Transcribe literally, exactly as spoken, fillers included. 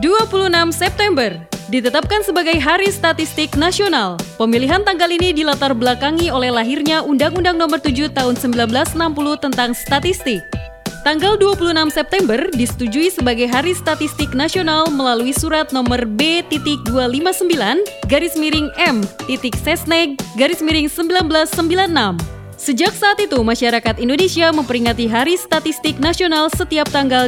dua puluh enam September ditetapkan sebagai Hari Statistik Nasional. Pemilihan tanggal ini dilatar belakangi oleh lahirnya Undang-Undang Nomor tujuh Tahun seribu sembilan ratus enam puluh tentang statistik. Tanggal dua puluh enam September disetujui sebagai Hari Statistik Nasional melalui surat nomor B dua lima sembilan garis miring M titik Sesneg garis miring seribu sembilan ratus sembilan puluh enam. Sejak saat itu, masyarakat Indonesia memperingati Hari Statistik Nasional setiap tanggal